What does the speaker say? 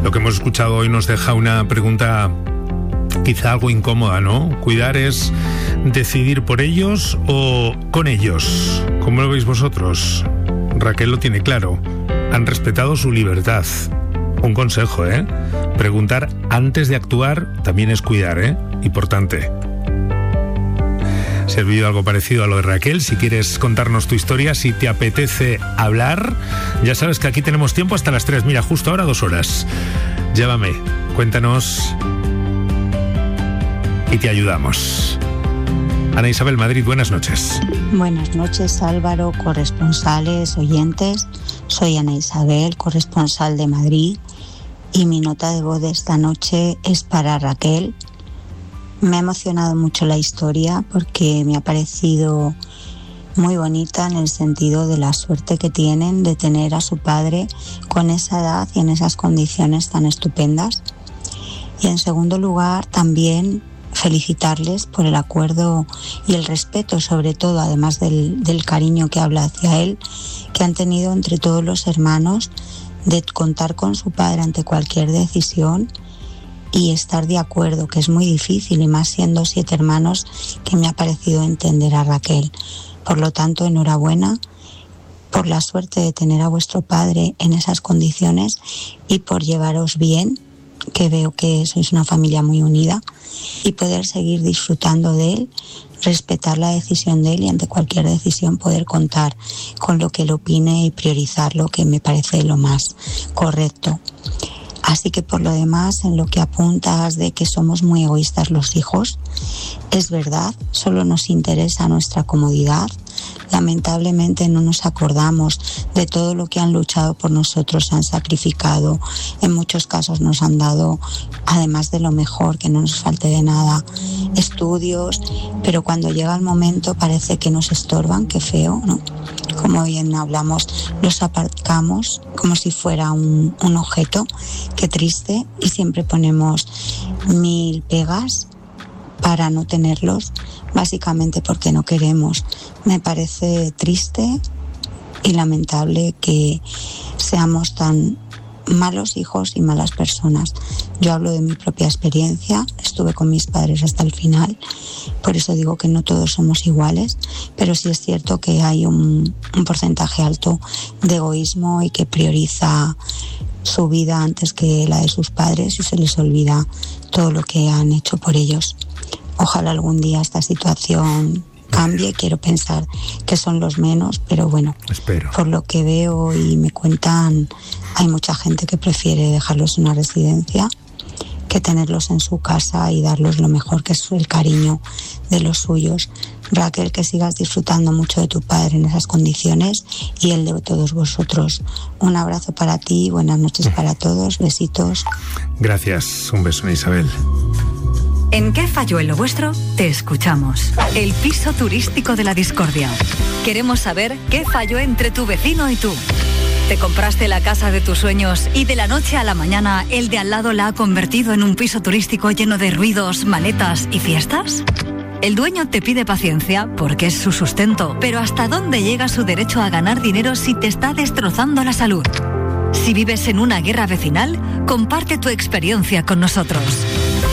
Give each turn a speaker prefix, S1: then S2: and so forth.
S1: Lo que hemos escuchado hoy nos deja una pregunta quizá algo incómoda, ¿no? ¿Cuidar es decidir por ellos o con ellos? ¿Cómo lo veis vosotros? Raquel lo tiene claro. Han respetado su libertad. Un consejo, preguntar antes de actuar también es cuidar, Importante. Si has vivido algo parecido a lo de Raquel, si quieres contarnos tu historia, si te apetece hablar, ya sabes que aquí tenemos tiempo hasta las 3. Mira, justo ahora 2 horas. Llámame, cuéntanos y te ayudamos. Ana Isabel, Madrid, buenas noches.
S2: Buenas noches, Álvaro, corresponsales, oyentes. Soy Ana Isabel, corresponsal de Madrid, y mi nota de voz de esta noche es para Raquel. Me ha emocionado mucho la historia porque me ha parecido muy bonita en el sentido de la suerte que tienen de tener a su padre con esa edad y en esas condiciones tan estupendas. Y en segundo lugar, también felicitarles por el acuerdo y el respeto, sobre todo, además del cariño que habla hacia él, que han tenido entre todos los hermanos, de contar con su padre ante cualquier decisión y estar de acuerdo, que es muy difícil, y más siendo 7 hermanos, que me ha parecido entender a Raquel. Por lo tanto, enhorabuena por la suerte de tener a vuestro padre en esas condiciones y por llevaros bien, que veo que sois una familia muy unida, y poder seguir disfrutando de él, respetar la decisión de él y ante cualquier decisión poder contar con lo que él opine y priorizar lo que me parece lo más correcto. Así que por lo demás, en lo que apuntas de que somos muy egoístas los hijos, es verdad, solo nos interesa nuestra comodidad. Lamentablemente no nos acordamos de todo lo que han luchado por nosotros, se han sacrificado, en muchos casos nos han dado, además de lo mejor, que no nos falte de nada, estudios, pero cuando llega el momento parece que nos estorban, qué feo, ¿no? Como bien hablamos, los aparcamos como si fuera un objeto, qué triste, y siempre ponemos 1000 pegas para no tenerlos, básicamente porque no queremos. Me parece triste y lamentable que seamos tan malos hijos y malas personas. Yo hablo de mi propia experiencia, estuve con mis padres hasta el final, por eso digo que no todos somos iguales, pero sí es cierto que hay un porcentaje alto de egoísmo y que prioriza su vida antes que la de sus padres y se les olvida todo lo que han hecho por ellos. Ojalá algún día esta situación cambie, quiero pensar que son los menos, pero bueno, espero. Por lo que veo y me cuentan, hay mucha gente que prefiere dejarlos en una residencia que tenerlos en su casa y darlos lo mejor, que es el cariño de los suyos. Raquel, que sigas disfrutando mucho de tu padre en esas condiciones y el de todos vosotros. Un abrazo para ti, buenas noches para todos, besitos.
S1: Gracias, un beso, Isabel.
S3: ¿En qué falló en lo vuestro? Te escuchamos. El piso turístico de la discordia. Queremos saber qué falló entre tu vecino y tú. ¿Te compraste la casa de tus sueños y de la noche a la mañana el de al lado la ha convertido en un piso turístico lleno de ruidos, maletas y fiestas? El dueño te pide paciencia porque es su sustento, pero ¿hasta dónde llega su derecho a ganar dinero si te está destrozando la salud? Si vives en una guerra vecinal, comparte tu experiencia con nosotros.